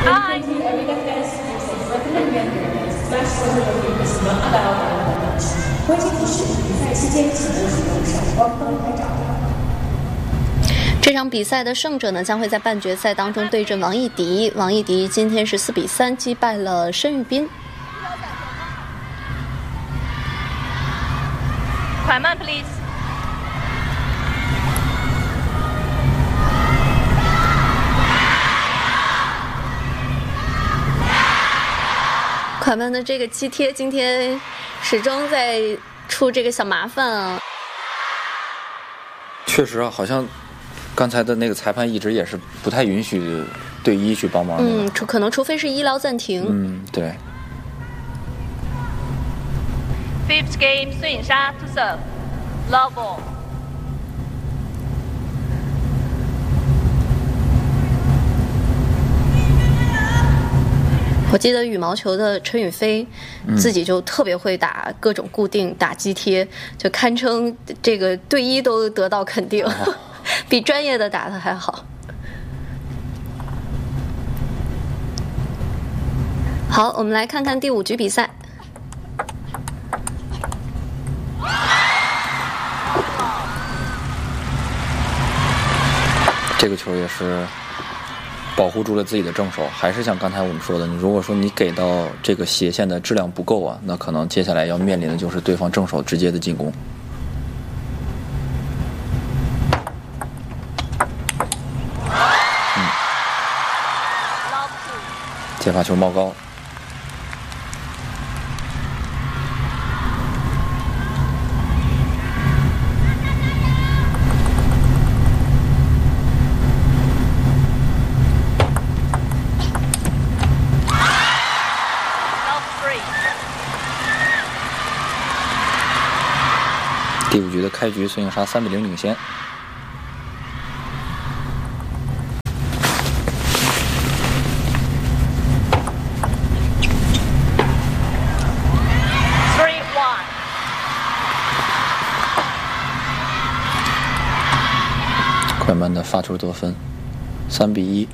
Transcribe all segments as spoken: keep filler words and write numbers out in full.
Hi. 这场比赛的胜者呢，将会在半决赛当中对阵王艺迪。王艺迪今天是四比三击败了申玉斌。 快慢 ，please。 快慢的这个肌贴今天始终在出这个小麻烦啊。 确实啊，好像刚才的那个裁判一直也是不太允许队医去帮忙的。 嗯，除可能除非是医疗暂停。 嗯，对。 Fifth game， 孙颖莎 to serve，love ball。 我记得羽毛球的陈雨菲自己就特别会打各种固定打肌贴，就堪称这个队医都得到肯定，哦、比专业的打的还好。好，我们来看看第五局比赛。 这个球也是保护住了自己的正手，还是像刚才我们说的，你如果说你给到这个斜线的质量不够啊，那可能接下来要面临的就是对方正手直接的进攻。嗯，接发球冒高。第五局的开局，孙颖莎三比零领先。 Three one。 快慢的发球得分，三比一。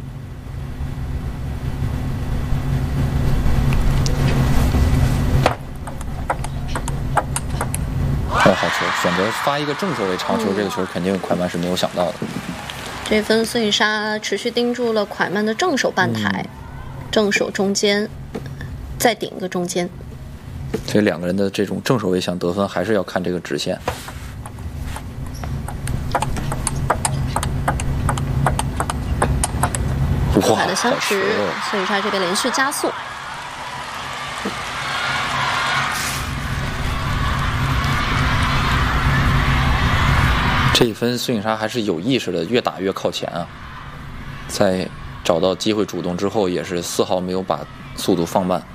哦，好球！选择发一个正手为长球，嗯、这个球肯定快慢是没有想到的。 这分孙颖莎持续盯住了快慢的正手半台，嗯、正手中间，再顶一个中间。 所以两个人的这种正手位想得分，还是要看这个直线。 快的相持，孙颖莎这边连续加速。 这一分孙颖莎还是有意识的，越打越靠前啊！在找到机会主动之后，也是丝毫没有把速度放慢。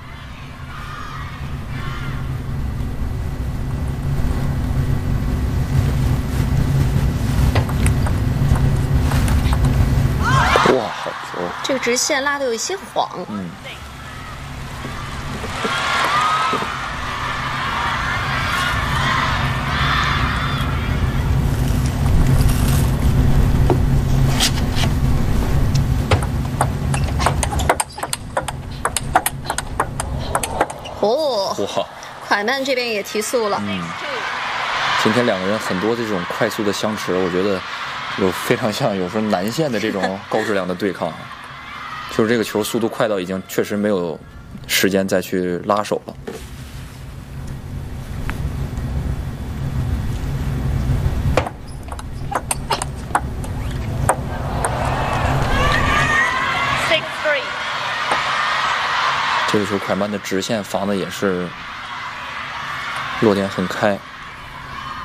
哇，好球！ 这个直线拉得有一些晃。 嗯。 哦， 哇！ 快慢这边也提速了。 嗯，今天两个人很多这种快速的相持，我觉得有非常像有时候南线的这种高质量的对抗。就是这个球速度快到已经确实没有时间再去拉手了。这个球快慢的直线防的也是落点很开。